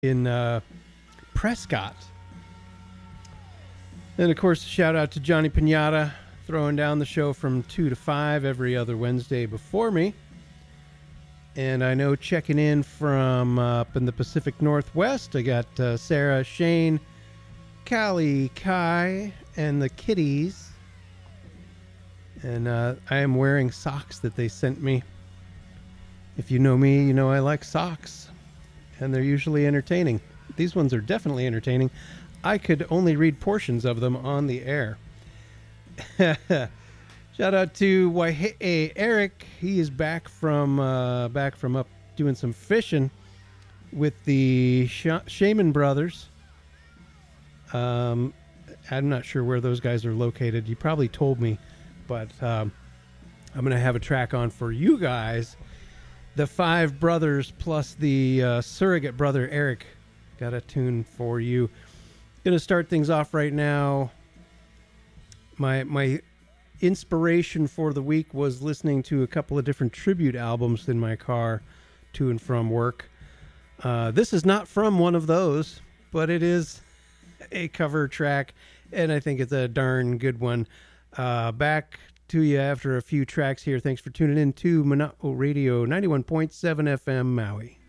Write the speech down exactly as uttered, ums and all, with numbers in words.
in uh, Prescott. And, of course, shout out to Johnny Pinata, throwing down the show from two to five every other Wednesday before me. And I know checking in from uh, up in the Pacific Northwest, I got uh, Sarah, Shane, Callie, Kai, and the kitties. And uh, I am wearing socks that they sent me. If you know me, you know I like socks. And they're usually entertaining. These ones are definitely entertaining. I could only read portions of them on the air. Shout out to Waihe Eric. He is back from uh, back from up doing some fishing with the Sh- Shaman Brothers. Um, I'm not sure where those guys are located. You probably told me, but um, I'm going to have a track on for you guys. The five brothers plus the uh, surrogate brother Eric. Got a tune for you. Going to start things off right now. My my inspiration for the week was listening to a couple of different tribute albums in my car to and from work. Uh, this is not from one of those, but it is a cover track, and I think it's a darn good one. Uh, back to you after a few tracks here. Thanks for tuning in to Monaco Radio ninety-one point seven F M Maui.